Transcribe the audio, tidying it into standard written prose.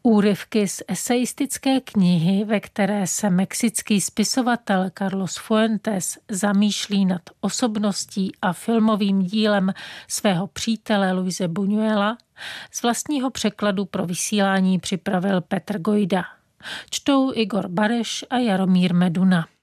Úryvky z eseistické knihy, ve které se mexický spisovatel Carlos Fuentes zamýšlí nad osobností a filmovým dílem svého přítele Luise Buñuela, z vlastního překladu pro vysílání připravil Petr Gojda. Čtou Igor Bareš a Jaromír Meduna.